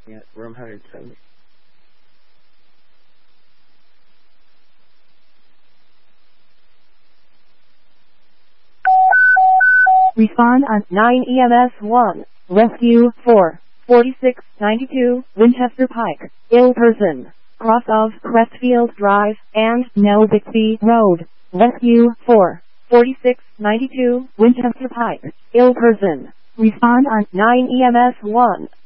Yeah, room 170. Respond on 9 EMS 1. Rescue 4. 4692 Winchester Pike. Ill person. Cross of Crestfield Drive and Nell Bixby Road. Rescue 4. 4692 Winchester Pike. Ill person. Respond on 9 EMS 1.